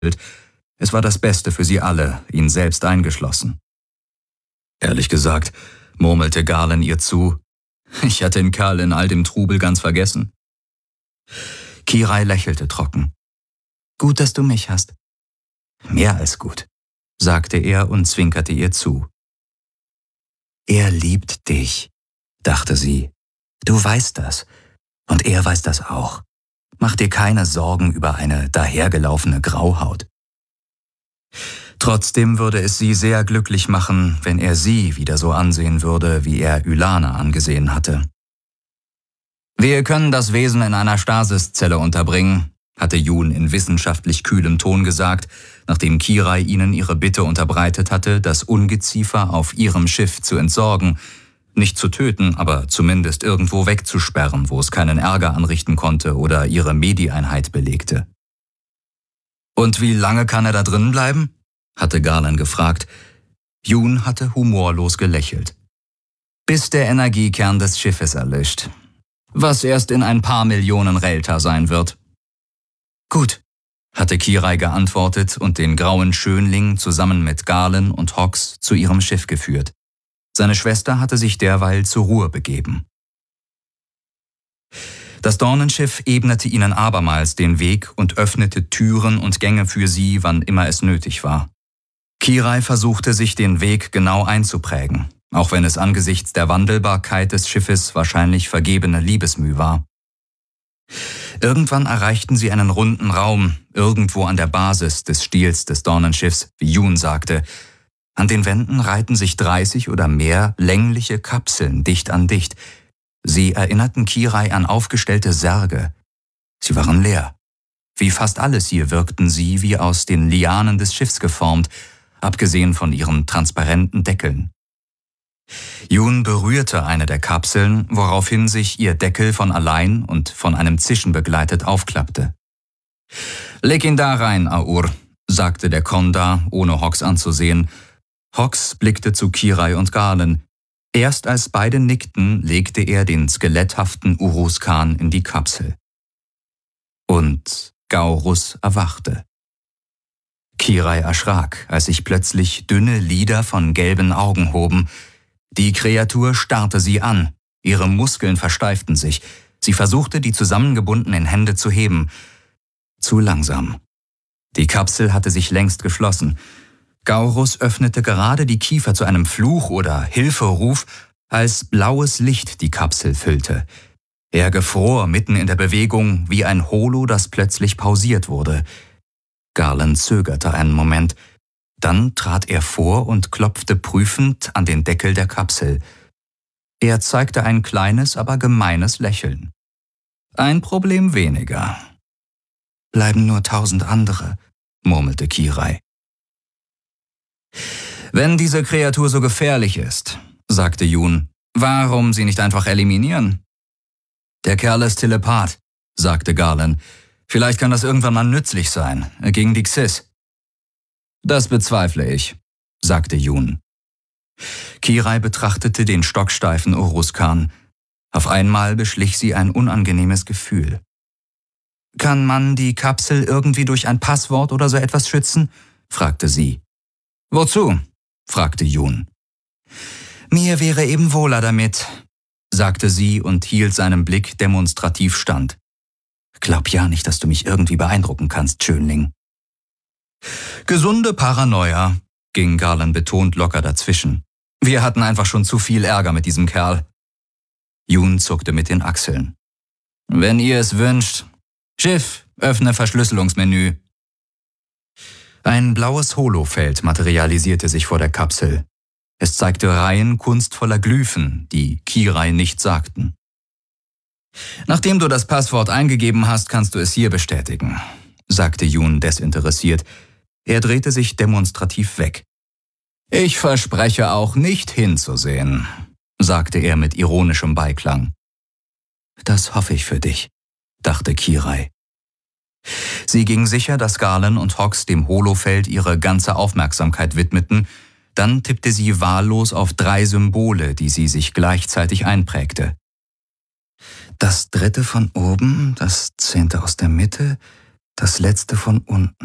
Es war das Beste für sie alle, ihn selbst eingeschlossen. Ehrlich gesagt, murmelte Garland ihr zu, ich hatte den Kerl in all dem Trubel ganz vergessen. Kirai lächelte trocken. Gut, dass du mich hast. Mehr als gut, sagte er und zwinkerte ihr zu. Er liebt dich, dachte sie. Du weißt das. Und er weiß das auch. Mach dir keine Sorgen über eine dahergelaufene Grauhaut. Trotzdem würde es sie sehr glücklich machen, wenn er sie wieder so ansehen würde, wie er Ylana angesehen hatte. Wir können das Wesen in einer Stasiszelle unterbringen, hatte Jun in wissenschaftlich kühlem Ton gesagt, nachdem Kirai ihnen ihre Bitte unterbreitet hatte, das Ungeziefer auf ihrem Schiff zu entsorgen, nicht zu töten, aber zumindest irgendwo wegzusperren, wo es keinen Ärger anrichten konnte oder ihre Medi-Einheit belegte. Und wie lange kann er da drin bleiben? Hatte Garland gefragt. Jun hatte humorlos gelächelt. Bis der Energiekern des Schiffes erlischt. Was erst in ein paar Millionen Relta sein wird. Gut, hatte Kirai geantwortet und den grauen Schönling zusammen mit Garland und Hawks zu ihrem Schiff geführt. Seine Schwester hatte sich derweil zur Ruhe begeben. Das Dornenschiff ebnete ihnen abermals den Weg und öffnete Türen und Gänge für sie, wann immer es nötig war. Kirai versuchte, sich den Weg genau einzuprägen, auch wenn es angesichts der Wandelbarkeit des Schiffes wahrscheinlich vergebene Liebesmüh war. Irgendwann erreichten sie einen runden Raum, irgendwo an der Basis des Stiels des Dornenschiffs, wie Jun sagte. An den Wänden reihten sich 30 oder mehr längliche Kapseln dicht an dicht. Sie erinnerten Kirai an aufgestellte Särge. Sie waren leer. Wie fast alles hier wirkten sie wie aus den Lianen des Schiffs geformt, abgesehen von ihren transparenten Deckeln. Jun berührte eine der Kapseln, woraufhin sich ihr Deckel von allein und von einem Zischen begleitet aufklappte. »Leg ihn da rein, Aur«, sagte der Kondar, ohne Hawks anzusehen. Hawks blickte zu Kirai und Garland. Erst als beide nickten, legte er den skeletthaften Uruzkan in die Kapsel. Und Gaurus erwachte. Kirai erschrak, als sich plötzlich dünne Lider von gelben Augen hoben. Die Kreatur starrte sie an, ihre Muskeln versteiften sich. Sie versuchte, die zusammengebundenen Hände zu heben. Zu langsam. Die Kapsel hatte sich längst geschlossen. Gaurus öffnete gerade die Kiefer zu einem Fluch oder Hilferuf, als blaues Licht die Kapsel füllte. Er gefror mitten in der Bewegung wie ein Holo, das plötzlich pausiert wurde. Garland zögerte einen Moment. Dann trat er vor und klopfte prüfend an den Deckel der Kapsel. Er zeigte ein kleines, aber gemeines Lächeln. Ein Problem weniger. Bleiben nur 1000 andere, murmelte Kirai. Wenn diese Kreatur so gefährlich ist, sagte Jun, warum sie nicht einfach eliminieren? Der Kerl ist Telepath, sagte Garland. Vielleicht kann das irgendwann mal nützlich sein, gegen die Xyz. Das bezweifle ich, sagte Jun. Kirai betrachtete den stocksteifen Uruzkan. Auf einmal beschlich sie ein unangenehmes Gefühl. Kann man die Kapsel irgendwie durch ein Passwort oder so etwas schützen? Fragte sie. Wozu? Fragte Jun. Mir wäre eben wohler damit, sagte sie und hielt seinem Blick demonstrativ stand. Glaub ja nicht, dass du mich irgendwie beeindrucken kannst, Schönling. Gesunde Paranoia, ging Garland betont locker dazwischen. Wir hatten einfach schon zu viel Ärger mit diesem Kerl. Jun zuckte mit den Achseln. Wenn ihr es wünscht. Schiff, öffne Verschlüsselungsmenü. Ein blaues Holofeld materialisierte sich vor der Kapsel. Es zeigte Reihen kunstvoller Glyphen, die Kirai nicht sagten. Nachdem du das Passwort eingegeben hast, kannst du es hier bestätigen, sagte Jun desinteressiert. Er drehte sich demonstrativ weg. Ich verspreche auch nicht hinzusehen, sagte er mit ironischem Beiklang. Das hoffe ich für dich, dachte Kirai. Sie ging sicher, dass Garland und Hawks dem Holofeld ihre ganze Aufmerksamkeit widmeten. Dann tippte sie wahllos auf 3 Symbole, die sie sich gleichzeitig einprägte. Das 3. von oben, das 10. aus der Mitte, das letzte von unten.